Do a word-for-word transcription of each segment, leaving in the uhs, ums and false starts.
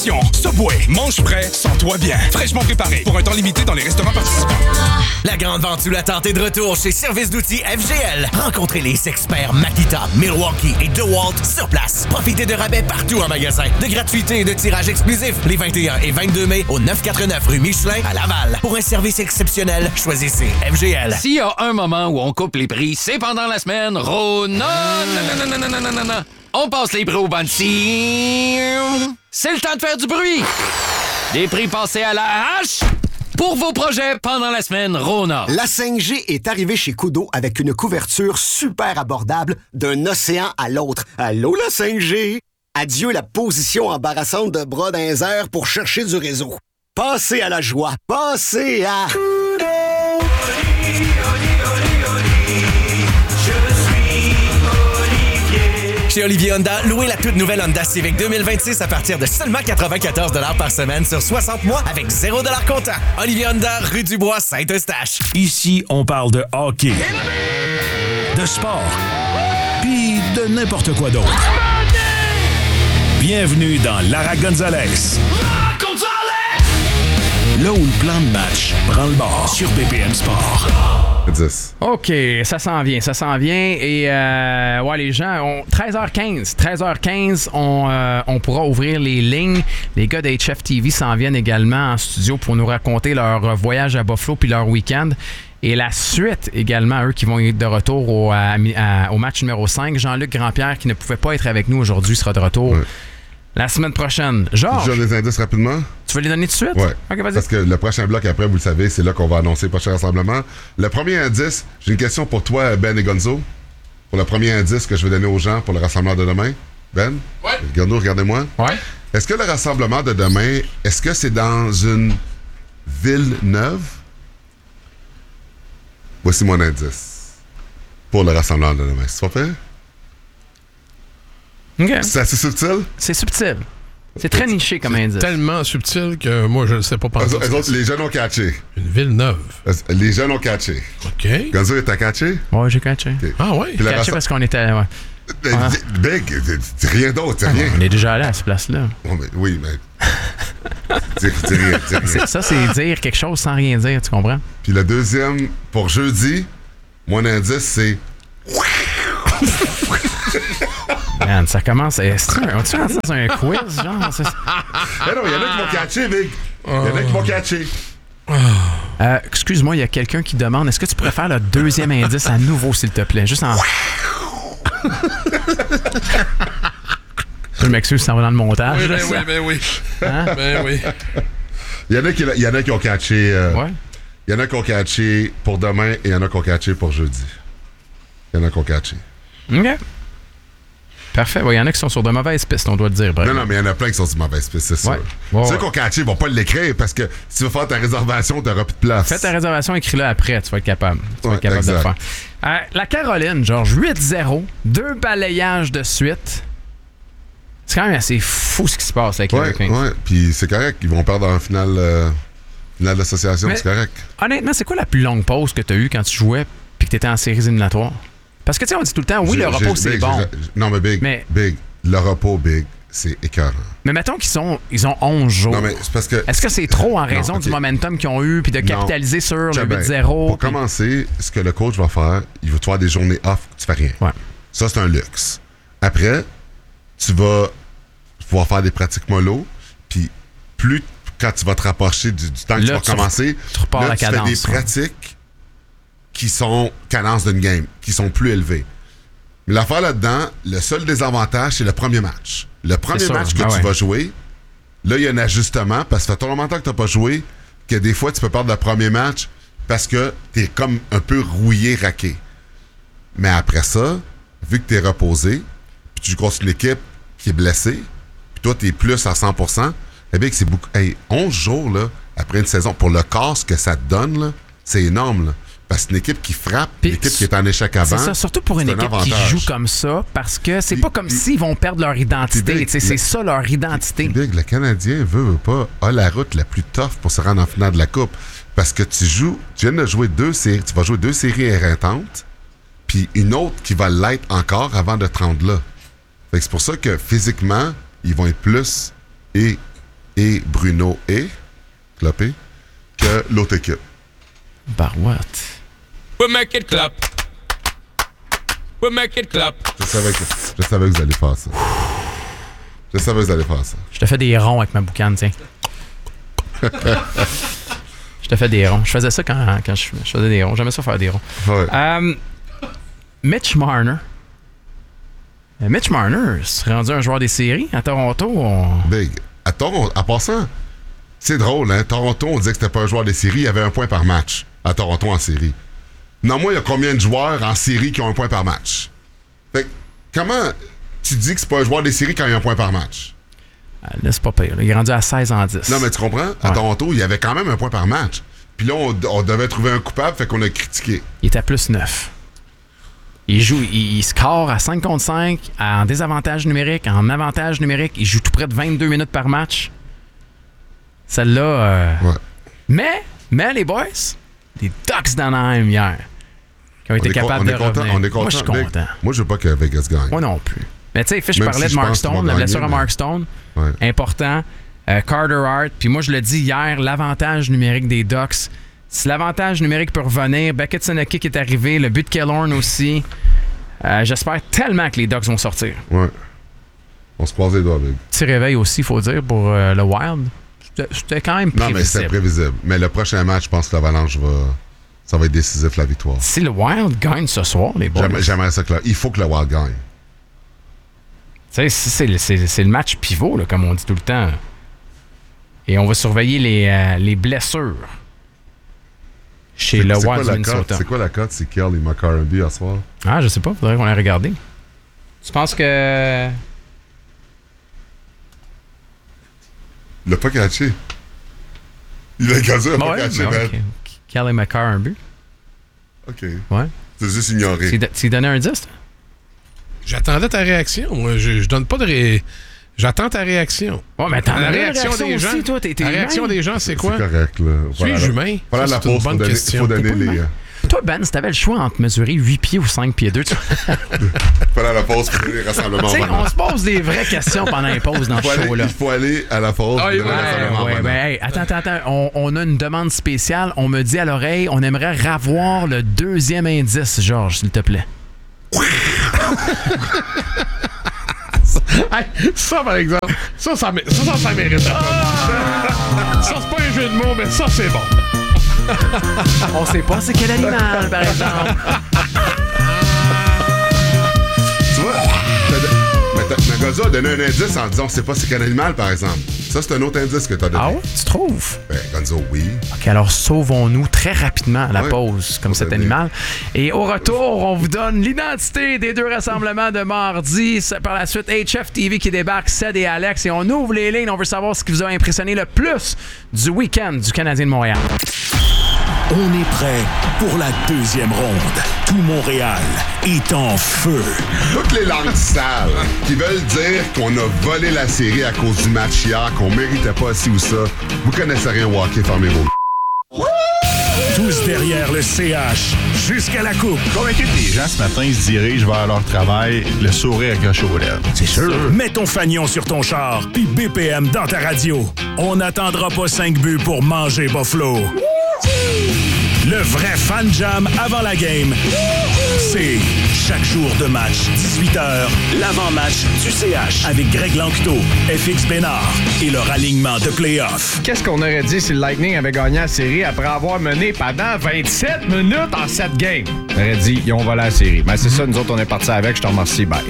innovation. Subway, mange frais, sens-toi bien. Fraîchement préparé pour un temps limité dans les restaurants participants. La grande vente sous la tente est de retour chez Service d'outils F G L. Rencontrez les experts Makita, Milwaukee et DeWalt sur place. Profitez de rabais partout en magasin, de gratuités et de tirages exclusifs les vingt et un et vingt-deux mai au neuf cent quatre-vingt-neuf rue Michelin à Laval. Pour un service exceptionnel, choisissez F G L. S'il y a un moment où on coupe les prix, c'est pendant la semaine Rona. Non, non, non, non, non, non, non, non. On passe les prix au Bansi. C'est le temps de faire du bruit. Des prix passés à la hache pour vos projets pendant la semaine Rona. La cinq G est arrivée chez Kudo avec une couverture super abordable d'un océan à l'autre. Allô, la cinq G? Adieu la position embarrassante de bras dans les airs pour chercher du réseau. Passez à la joie. Passez à... Kudo! Oli, oli, oli, oli. Je suis Olivier. Chez Olivier Honda, louez la toute nouvelle Honda Civic deux mille vingt-six à partir de seulement quatre-vingt-quatorze dollars par semaine sur soixante mois avec zéro dollars comptant. Olivier Honda, rue du Bois, Saint-Eustache. Ici, on parle de hockey, de sport, puis de n'importe quoi d'autre. Bienvenue dans Lara Gonzalez. Là où le plan de match prend le bord sur B P M Sport. dix. OK, ça s'en vient, ça s'en vient. Et euh, ouais, les gens, on, treize heures quinze, treize heures quinze, on, euh, on pourra ouvrir les lignes. Les gars de H F T V s'en viennent également en studio pour nous raconter leur voyage à Buffalo puis leur week-end. Et la suite également, eux qui vont être de retour au, à, à, au match numéro cinq. Jean-Luc Grandpierre, qui ne pouvait pas être avec nous aujourd'hui, sera de retour Ouais. la semaine prochaine. Georges, Je donne les indices rapidement. tu veux les donner tout de suite? Ouais. OK, vas-y. Parce que le prochain bloc après, vous le savez, c'est là qu'on va annoncer le prochain rassemblement. Le premier indice, j'ai une question pour toi, Ben et Gonzo. Pour le premier indice que je vais donner aux gens pour le rassemblement de demain. Ben? Ouais. Gonzo, regardez-moi. Ouais. Est-ce que le rassemblement de demain, est-ce que c'est dans une ville neuve? Voici mon indice pour le rassemblement de demain. C'est pas fait? OK. C'est assez subtil? C'est subtil. C'est très niché comme indice. Tellement subtil que moi, je ne sais pas Eux penser. autres, les jeunes ont catché. Une ville neuve. Les jeunes ont catché. OK. Gonzo, t'as catché? Ouais, j'ai catché. Okay. Ah ouais? Puis le Catché rassemblement- parce qu'on était... Ouais. Euh, Ah. Big, c'est rien d'autre, c'est rien. On est déjà allé à cette place-là. Bon, mais, oui, mais. dis, dis rien, dis rien. Ça, c'est dire quelque chose sans rien dire, tu comprends? Puis le deuxième, pour jeudi, mon indice, c'est. Man, ça commence. Est-ce que on-tu rentré dans un quiz, genre? C'est- Eh non, il y en a qui vont catcher, Big. Il y en a qui vont catcher. Euh, excuse-moi, il y a quelqu'un qui demande est-ce que tu pourrais faire le deuxième indice à nouveau, s'il te plaît? Juste en. Je m'excuse, ça va dans le montage. Oui, ben ça. oui, ben oui. Hein? Ben oui. Il y en a qui, il y en a qui ont catché. euh, Ouais. Il y en a qui ont catché pour demain et il y en a qui ont catché pour jeudi. Il y en a qui ont catché. OK. Parfait. Il ouais, y en a qui sont sur de mauvaises pistes, on doit le dire. Bref. Non, non, mais il y en a plein qui sont sur mauvaise piste, c'est sûr. Ouais. Ouais, Ceux ouais. qui ont catché, ils vont pas l'écrire parce que si tu veux faire ta réservation, tu n'auras plus de place. Fais ta réservation, écris-le après, tu vas être capable. Tu vas Ouais, être capable de le exact. faire. Euh, la Caroline, Georges, huit zéro, deux balayages de suite. C'est quand même assez fou ce qui se passe avec les Ouais, Hurricanes. ouais. Puis c'est correct, ils vont perdre en finale, euh, finale d'association, Mais- c'est correct. Honnêtement, c'est quoi la plus longue pause que tu as eue quand tu jouais puis que tu étais en séries éliminatoires? Parce que tu sais, on dit tout le temps, oui, J'ai- le j'ai- repos, c'est Big, bon. j'ai- Non, mais Big, Mais- Big, le repos, Big, c'est écœurant. Mais mettons qu'ils sont, ils ont onze jours. Non, mais c'est parce que. Est-ce que c'est trop en raison Non, ok. du momentum qu'ils ont eu puis de Non. capitaliser sur le Tiens, ben, huit zéro? Pour puis- commencer, ce que le coach va faire, il va te faire des journées off, tu fais rien. Ouais. Ça, c'est un luxe. Après, tu vas pouvoir faire des pratiques mollo, puis plus quand tu vas te rapprocher du, du temps que Là, tu vas tu commencer, tu repars là, la tu cadence, fais des ouais. pratiques qui sont cadence d'une game, qui sont plus élevées. Mais l'affaire là-dedans, le seul désavantage, c'est le premier match. Le premier sûr. match que Ah tu ouais. vas jouer, là, il y a un ajustement parce que ça fait tellement longtemps que tu n'as pas joué que des fois, tu peux perdre le premier match parce que tu es comme un peu rouillé, raqué. Mais après ça, vu que tu es reposé, puis tu joues contre une équipe qui est blessée, puis toi, tu es plus à cent pour cent, eh bien, c'est beaucoup. Hey, onze jours, là, après une saison, pour le corps, ce que ça te donne, là, c'est énorme, là. Parce que c'est une équipe qui frappe, Puis une équipe qui est en échec avant. C'est ça, surtout pour une c'est un équipe qui avantage. joue comme ça, parce que c'est Puis- pas comme puis- s'ils vont perdre leur identité. puis- tu sais, C'est le- ça leur identité. Big, le Canadien veut, veut pas, a la route la plus tough pour se rendre en finale de la Coupe. Parce que tu joues, tu viens de jouer deux séries, tu vas jouer deux séries éreintantes, puis une autre qui va l'être encore avant de te rendre là. Fait que c'est pour ça que physiquement, ils vont être plus et et Bruno et Clopé que l'autre équipe. Barouette. We make it clap. We make it clap. Je savais que, je savais que vous alliez faire ça. Je savais que vous alliez faire ça. Je te fais des ronds avec ma boucane, tiens. Je te fais des ronds. Je faisais ça quand, quand je, je faisais des ronds. J'aimais ça faire des ronds. Ouais. Um, Mitch Marner. Euh, Mitch Marner, c'est rendu un joueur des séries à Toronto. On... Big. À Toronto, à passant, c'est drôle, hein? Toronto, on disait que c'était pas un joueur des séries. Il y avait un point par match à Toronto en série. Non, moi, il y a combien de joueurs en série qui ont un point par match? Fait que, comment tu dis que c'est pas un joueur des séries quand il y a un point par match? Ah, là, c'est pas pire. Là. Il est rendu à seize en dix. Non, mais tu comprends? À Ouais. Toronto, il y avait quand même un point par match. Puis là, on, on devait trouver un coupable, fait qu'on a critiqué. Il est à plus neuf. Il joue, il, il score à cinq contre cinq, en désavantage numérique, en avantage numérique. Il joue tout près de vingt-deux minutes par match. Celle-là. Euh... Ouais. Mais, mais les boys, les Ducks d'Anaheim hier, qui ont été On est con- capables on de est content, revenir. on est content. Moi, je suis Vic. content. Moi, je veux pas que Vegas gagne. Moi non plus. Mais tu sais, Fish Même parlait si de je Mark pense qu'ils Stone, vont la gagner, blessure à mais- Mark Stone. Ouais. Important. Euh, Carter Hart. Puis moi, je le dis hier, l'avantage numérique des Ducks. Si l'avantage numérique peut revenir, Beckett Seneke qui est arrivé, le but de Killorn aussi. Euh, j'espère tellement que les Ducks vont sortir. Ouais. On se croise les doigts, Big. Petit réveil aussi, il faut dire, pour euh, le Wild. C'était- C'était quand même Non, mais c'était prévisible. prévisible. Mais le prochain match, je pense que l'Avalanche va. Ça va être décisif, la victoire. Si le Wild gagne ce soir, les boys, J'aimerais, j'aimerais ça que. le- Il faut que le Wild gagne. tu sais, c'est, c'est- c'est- c'est le match pivot, là, comme on dit tout le temps. Et on va surveiller les, euh, les blessures chez C'est- le c'est Wild quoi du la cote? Minnesota. C'est quoi la cote? C'est Kell et McCarthy à soir? Ah, je sais pas, faudrait qu'on ait regardé. Tu penses que. Il l'a pas catché. Il a gazé, il a pas Ouais, catché, mais man. ouais, Kelly McCarr un but. OK. Ouais. C'est juste ignoré. Tu tu lui donnais un dix, toi? J'attendais ta réaction. Moi, je, je donne pas de ré... J'attends ta réaction. Ouais, mais t'en la as une réaction, réaction des aussi, gens. toi, t'es- t'es la humain. réaction des gens, c'est quoi? C'est correct, là. Suis-je humain? Voilà Ça, la c'est une pause. bonne Faut donner, question. faut donner T'es pas les. humain. euh, Toi, Ben, si t'avais le choix entre mesurer huit pieds ou cinq pieds deux, tu Voilà la pause pour les rassemblements. sais, venants. on se pose des vraies questions pendant les pauses dans Il faut ce aller- show-là. Il faut aller à la pause. Ah, pour oui, les ouais, rassemblements Ouais, ouais, venants. ben, hey, attends, attends, attends. On, on a une demande spéciale. On me dit à l'oreille, on aimerait ravoir le deuxième indice, Georges, s'il te plaît. Hey, ça, par exemple, ça, ça, mé- ça, ça, ça mérite la peine. Ça, c'est pas un jeu de mots, mais ça, c'est bon. On sait pas c'est quel animal, par exemple. Tu vois, t'as de- mais t'as- mais Gonzo a donné un indice en disant, c'est pas c'est quel animal, par exemple. Ça, c'est un autre indice que t'as donné. Ah ouais? Tu trouves? Ben, Gonzo, oui. OK, alors sauvons-nous très rapidement à la Ouais. pause, comme Faut cet donner. animal. Et au retour, on vous donne l'identité des deux rassemblements de mardi. C'est par la suite H F T V qui débarque, Ced et Alex. Et on ouvre les lignes. On veut savoir ce qui vous a impressionné le plus du week-end du Canadien de Montréal. On est prêt pour la deuxième ronde. Tout Montréal est en feu. Toutes les langues sales qui veulent dire qu'on a volé la série à cause du match hier, qu'on méritait pas ci ou ça, vous connaissez rien au hockey, fermez vos... Tous derrière le C H, jusqu'à la coupe. Convaincu que les gens ce matin se dirigent vers leur travail, le sourire accroché aux lèvres. C'est sûr. Mets ton fanion sur ton char, puis B P M dans ta radio. On n'attendra pas cinq buts pour manger Buffalo. Le vrai fan jam avant la game, c'est chaque jour de match, dix-huit heures, l'avant-match du C H avec Greg Lanctot, F X Bénard et leur alignement de play-off. Qu'est-ce qu'on aurait dit si le Lightning avait gagné la série après avoir mené pendant vingt-sept minutes en sept games? On aurait dit, ils ont volé la série. Mais c'est ça, nous autres, on est partis avec. Je te remercie, bye.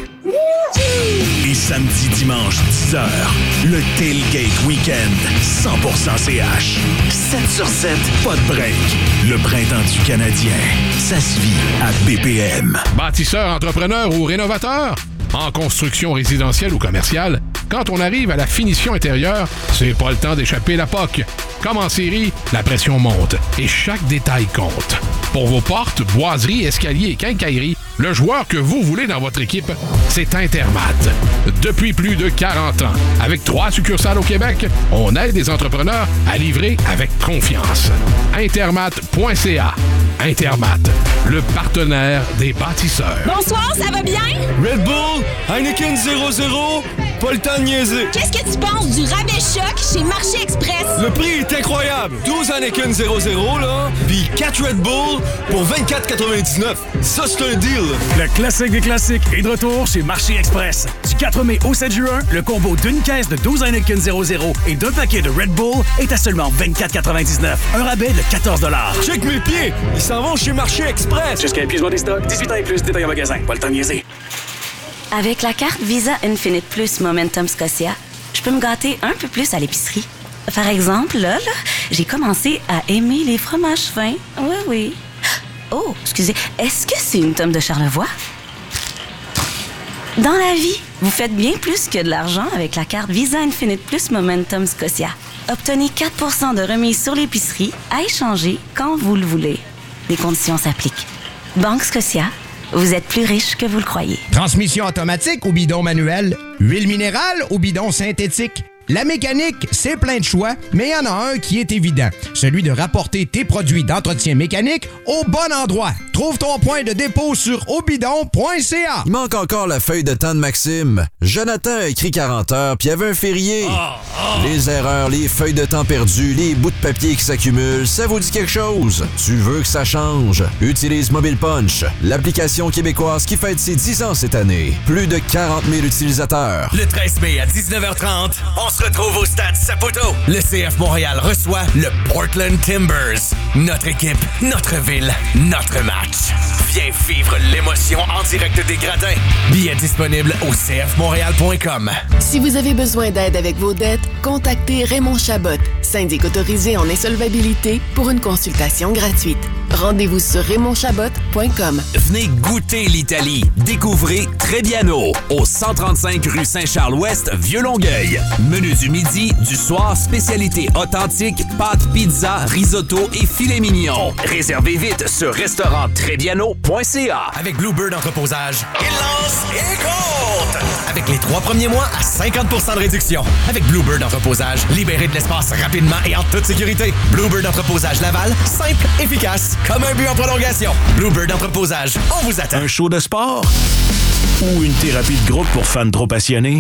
Et samedi, dimanche, dix heures, le Tailgate Weekend, cent pour cent C H. sept sur sept, pas de break. Le printemps du Canadien, ça se vit à B P M. Bâtisseur, entrepreneur ou rénovateur? En construction résidentielle ou commerciale, quand on arrive à la finition intérieure, c'est pas le temps d'échapper la P O C. Comme en série, la pression monte et chaque détail compte. Pour vos portes, boiseries, escaliers et quincailleries, le joueur que vous voulez dans votre équipe, c'est Intermat. Depuis plus de quarante ans, avec trois succursales au Québec, on aide les entrepreneurs à livrer avec confiance. Intermat point C A. Intermat, le partenaire des bâtisseurs. Bonsoir, ça va bien? Red Bull, Heineken zéro zéro, pas le temps de niaiser. Qu'est-ce que tu penses du rabais choc chez Marché Express? Le prix est incroyable. douze Anakin zéro zéro, là, puis quatre Red Bull pour vingt-quatre quatre-vingt-dix-neuf. Ça, c'est un deal. Le classique des classiques est de retour chez Marché Express. Du quatre mai au sept juin, le combo d'une caisse de douze Anakin zéro zéro et d'un paquet de Red Bull est à seulement vingt-quatre quatre-vingt-dix-neuf. Un rabais de quatorze dollars. Check mes pieds. Ils s'en vont chez Marché Express. Jusqu'à épuisement des stocks, dix-huit ans et plus, détail en magasin. Pas le temps de niaiser. Avec la carte Visa Infinite Plus Momentum Scotia, je peux me gâter un peu plus à l'épicerie. Par exemple, là, là, j'ai commencé à aimer les fromages fins. Oui, oui. Oh, excusez, est-ce que c'est une tome de Charlevoix? Dans la vie, vous faites bien plus que de l'argent avec la carte Visa Infinite Plus Momentum Scotia. Obtenez quatre pour cent de remise sur l'épicerie à échanger quand vous le voulez. Les conditions s'appliquent. Banque Scotia, vous êtes plus riche que vous le croyez. Transmission automatique ou bidon manuel? Huile minérale ou bidon synthétique? La mécanique, c'est plein de choix, mais il y en a un qui est évident. Celui de rapporter tes produits d'entretien mécanique au bon endroit. Trouve ton point de dépôt sur obidon point c a. Il manque encore la feuille de temps de Maxime. Jonathan a écrit quarante heures, puis il y avait un férié. Oh, oh. Les erreurs, les feuilles de temps perdues, les bouts de papier qui s'accumulent, ça vous dit quelque chose? Tu veux que ça change? Utilise Mobile Punch, l'application québécoise qui fête ses dix ans cette année. Plus de quarante mille utilisateurs. Le treize mai à dix-neuf heures trente, on se retrouve au stade Saputo. Le C F Montréal reçoit le Portland Timbers. Notre équipe, notre ville, notre match. Viens vivre l'émotion en direct des gradins. Billets disponibles au c f montréal point com. Si vous avez besoin d'aide avec vos dettes, contactez Raymond Chabot, syndic autorisé en insolvabilité, pour une consultation gratuite. Rendez-vous sur raymond chabot point com. Venez goûter l'Italie. Découvrez Trebbiano au cent trente-cinq rue Saint-Charles-Ouest, Vieux-Longueuil. Menu du midi, du soir, spécialité authentique, pâtes, pizza, risotto et filet mignon. Réservez vite sur restaurant trebbiano point c a. Avec Bluebird Entreposage, il lance et compte! Avec les trois premiers mois à cinquante pour cent de réduction. Avec Bluebird Entreposage, libérez de l'espace rapidement et en toute sécurité. Bluebird Entreposage Laval, simple, efficace, comme un but en prolongation. Bluebird Entreposage, on vous attend. Un show de sport ou une thérapie de groupe pour fans trop passionnés?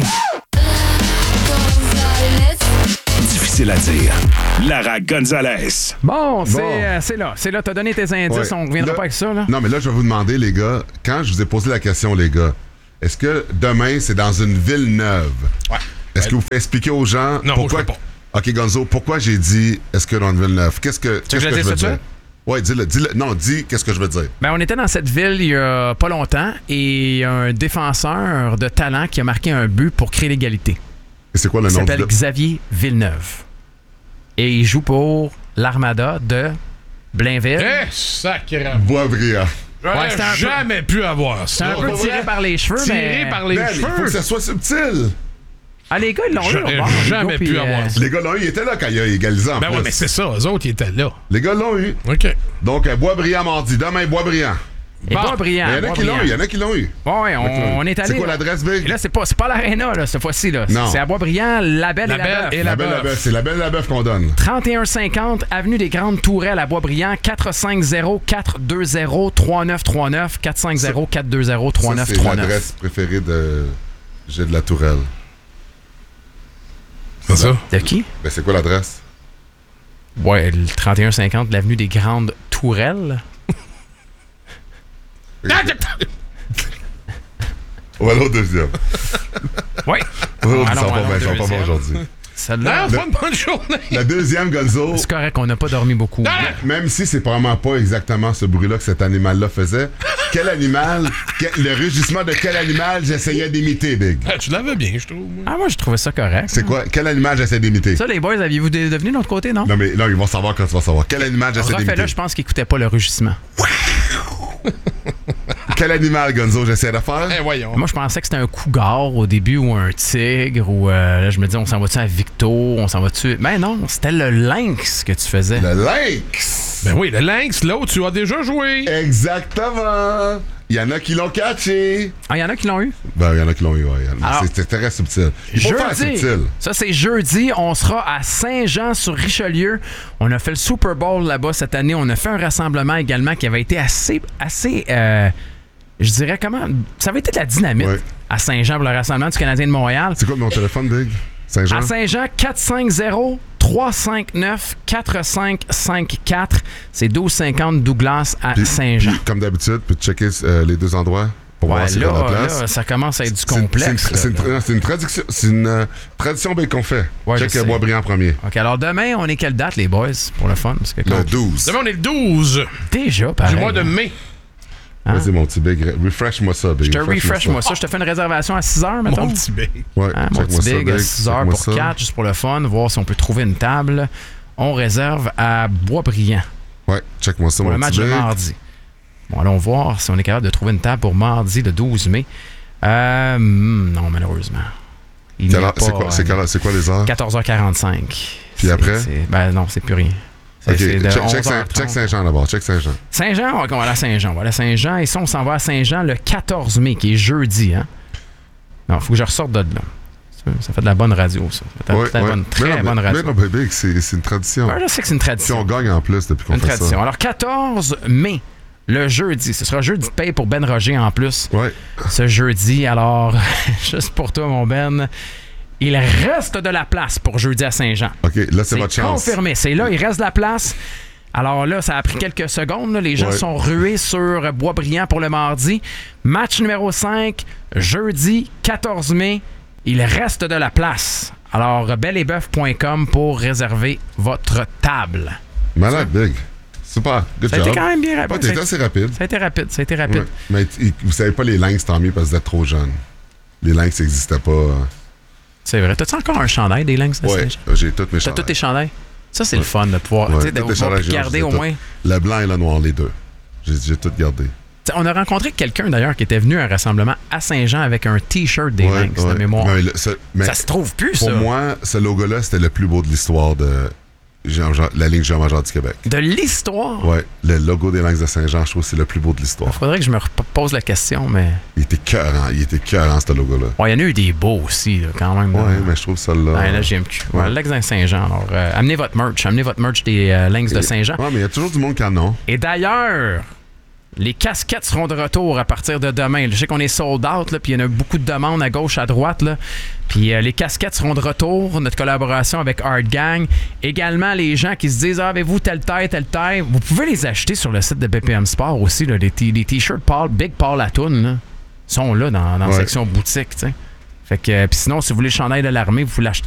Difficile à dire. Lara Gonzalez. Bon, c'est, Bon. euh, c'est là. C'est là. T'as donné tes indices. Ouais. On reviendra Là- pas avec ça, là. Non, mais là, je vais vous demander, les gars, quand je vous ai posé la question, les gars, est-ce que demain, c'est dans une ville neuve? Ouais. Est-ce que vous pouvez expliquer aux gens Non, pourquoi... moi, je peux OK, Gonzo, pourquoi j'ai dit est-ce que dans une ville neuve? Qu'est-ce que, qu'est-ce que que je je veux dise ça, dire? Oui, dis-le, dis-le. Non, dis qu'est-ce que je veux dire. Ben, on était dans cette ville il y a pas longtemps et il y a un défenseur de talent qui a marqué un but pour créer l'égalité. Et c'est quoi le Il nom s'appelle de... Xavier Villeneuve. Et il joue pour l'Armada de Blainville. Eh, sacré. Boisbriand. J'aurais Ouais, c'était un peu- jamais pu avoir C'est ça. un peu tiré par les cheveux, Tiré mais... par les Man, il faut cheveux. que ça soit subtil. Ah, les gars, ils l'ont eu. J'aurais au bord, jamais les pu gars, puis, avoir euh, ça. Les gars l'ont eu, ils étaient là quand il a égalisé en Ben plus. ouais, mais c'est ça, eux autres, ils étaient là. Les gars l'ont eu. OK. Donc, euh, Boisbriand mardi. Demain, Boisbriand. Et pas brillant. Il y en a pas qui l'ont eu, il y brillant. en a qui l'ont eu. Ouais, on, on est allé. C'est quoi l'adresse, Big? Et là, c'est pas, c'est pas l'Arena, là, cette fois-ci. Là. Non. C'est à Boisbriand, La Belle La et la Belle Bœuf. et La la belle la bœuf. bœuf. C'est la belle la bœuf qu'on donne. trente et un cinquante Avenue des Grandes Tourelles à Boisbriand, quatre cinq zéro, quatre deux zéro, trois neuf trois neuf, quatre cinq zéro, quatre deux zéro, trois Ça, neuf c'est trois neuf. l'adresse préférée de J'ai de la Tourelle. C'est ça? De qui? Ben, c'est quoi l'adresse? Ouais, le trente et un cinquante de l'Avenue des Grandes Tourelles. On va aller au deuxième. Oui. Oh, ils Allons, sont pas allons, bons, ils sont pas bons deuxième. aujourd'hui. Celle-là, Non, c'est pas une bonne journée. La deuxième, Gonzo, c'est correct, on n'a pas dormi beaucoup. même si c'est probablement pas exactement ce bruit-là que cet animal-là faisait, quel animal, quel- le rugissement de quel animal j'essayais d'imiter, Big? Ah, tu l'avais bien, je trouve. moi. Ah, moi, je trouvais ça correct. C'est quoi? Quel animal j'essaie d'imiter? Ça, les boys, aviez-vous dé- devenu de l'autre côté, non? Non, mais là, ils vont savoir quand tu vas savoir. Quel animal j'essaie Refais-le, d'imiter? je pense qu'ils écoutaient pas le rugissement. Quel animal, Gonzo, j'essaie de faire? Eh, voyons. Moi, je pensais que c'était un cougar au début ou un tigre ou euh, là, je me disais, on s'en va-tu à Victo? On s'en va-tu? Mais non, c'était le lynx que tu faisais. Le lynx! Ben oui, le lynx, l'autre, tu as déjà joué. Exactement! Il y en a qui l'ont catché! Ah, il y en a qui l'ont eu? Ben, il y en a qui l'ont eu, ouais. Mais Alors, c'est- c'est très subtil. Il faut faire Jeudi, subtil. ça c'est jeudi, on sera à Saint-Jean-sur-Richelieu. On a fait le Super Bowl là-bas cette année. On a fait un rassemblement également qui avait été assez, assez, euh, je dirais comment, ça avait été de la dynamite. Ouais. à Saint-Jean pour le rassemblement du Canadien de Montréal. C'est quoi mon téléphone, Big? Saint-Jean? À Saint-Jean, quatre cinq zéro, trois cinq neuf, quatre cinq cinq quatre. C'est douze cinquante Douglas à Puis- Saint-Jean. puis, comme d'habitude, peux checker euh, les deux endroits pour Ouais, voir si là, la place. là, ça commence à être du C'est- complexe. C'est une, là, c'est une- c'est une tradition, c'est une euh, tradition bien qu'on fait. Ouais, Check je euh, sais. Boisbriand premier. OK, alors demain, on est quelle date, les boys, pour le fun? Parce que Le quand- douze. Demain, on est le douze. Déjà, pareil. Du mois de mai. Hein? Vas-y, mon petit Big. Refresh-moi ça, Big. Je te refresh-moi ça. Je te fais une réservation à six heures, mettons. Mon petit B. Ouais, Hein, mon check-moi petit ça, big à Big. six heures Check-moi pour ça. quatre, juste pour le fun, voir si on peut trouver une table. On réserve à Boisbriand Ouais, check-moi ça, pour mon le match petit de Big. mardi. Bon, allons voir si on est capable de trouver une table pour mardi, le douze mai. Euh, hmm, non, malheureusement. Il Quelle n'y a heure- C'est pas, quoi, c'est euh, quelle heure- c'est quoi les heures? quatorze heures quarante-cinq. Puis C'est- après? c'est- Ben non, c'est plus rien. C'est Ok, c'est de check, check, onze heures Saint- trente. check Saint-Jean d'abord. Check Saint-Jean. Saint-Jean, on va aller à Saint-Jean. On va aller à Saint-Jean. Et ça, on s'en va à Saint-Jean le quatorze mai, qui est jeudi. Hein? Non, il faut que je ressorte de là. Ça, ça fait de la bonne radio, ça. Ça fait de Ouais, la ouais. bonne, très mais non, bonne mais- radio. Mais non, Big, c'est c'est une tradition. Ouais, je sais que c'est une tradition. Puis on gagne en plus depuis qu'on Une fait tradition. ça. Alors, quatorze mai, le jeudi. Ce sera jeudi de paye pour Ben Roger en plus. Ouais. Ce jeudi. Alors, juste pour toi, mon Ben, il reste de la place pour jeudi à Saint-Jean. OK, là, c'est votre chance. Confirmé. C'est là, il reste de la place. Alors là, ça a pris quelques secondes. là. Les gens Ouais. sont rués sur Boisbriand pour le mardi. Match numéro cinq, jeudi quatorze mai. Il reste de la place. Alors, belebeuf point com pour réserver votre table. Malade, Big. Super. Good Ça a job. été quand même bien rapide. Ouais, t'es assez rapide. Ça a été rapide. Ça a été rapide. Ouais. Mais t- vous savez pas les Lynx, tant mieux parce que vous êtes trop jeune. Les Lynx n'existaient pas. euh. C'est vrai. T'as-tu encore un chandail des Lynx de Ouais, Saint-Jean? j'ai tous mes T'as chandails. tous tes chandails? Ça, c'est le Ouais. fun de pouvoir, Ouais, tu sais, de tous les pouvoir chandails, j'ai- garder j'ai au tout. moins. Le blanc et le noir, les deux. J'ai j'ai tout gardé. T'sais, on a rencontré quelqu'un d'ailleurs qui était venu à un rassemblement à Saint-Jean avec un T-shirt des Ouais, Lynx ouais. de mémoire. Mais le- ce- mais ça se trouve plus, Pour ça. moi, ce logo-là, c'était le plus beau de l'histoire de Jean- Jean- la ligne Jean-Major du Québec. De l'histoire? Ouais, le logo des Lynx de Saint-Jean, je trouve que c'est le plus beau de l'histoire. Faudrait que je me repose la question, mais. Il était cœurant, il était cœurant, ce logo-là. Bon, il y en a eu des beaux aussi, là, quand même. Ouais, là. mais je trouve ça là. Ouais, là, G M Q. Ouais. Lynx de Saint-Jean. Alors, euh, amenez votre merch. Amenez votre merch des euh, Lynx de Saint-Jean. Ouais, mais il y a toujours du monde qui en a. Et d'ailleurs, les casquettes seront de retour à partir de demain. Je sais qu'on est sold out, là, puis il y en a beaucoup de demandes à gauche, à droite. Là. Puis euh, les casquettes seront de retour. Notre collaboration avec Art Gang. Également, les gens qui se disent ah, avez-vous telle taille, telle taille, vous pouvez les acheter sur le site de B P M Sport aussi. Là, les, t- les t-shirts Paul, Big Paul Latoun là, sont là dans, dans la Ouais. section boutique. T'sais. Fait que, euh, puis sinon, si vous voulez le chandail de l'armée, vous pouvez l'acheter